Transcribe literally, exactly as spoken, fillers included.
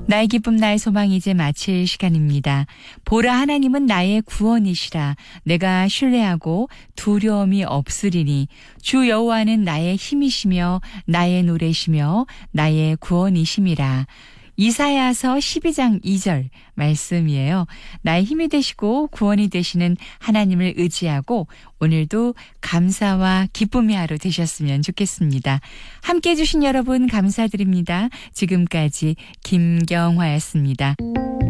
나의 기쁨 나의 소망 이제 마칠 시간입니다. 보라 하나님은 나의 구원이시라. 내가 신뢰하고 두려움이 없으리니 주 여호와는 나의 힘이시며 나의 노래시며 나의 구원이심이라. 이사야서 십이 장 이 절 말씀이에요. 나의 힘이 되시고 구원이 되시는 하나님을 의지하고 오늘도 감사와 기쁨의 하루 되셨으면 좋겠습니다. 함께해 주신 여러분 감사드립니다. 지금까지 김경화였습니다.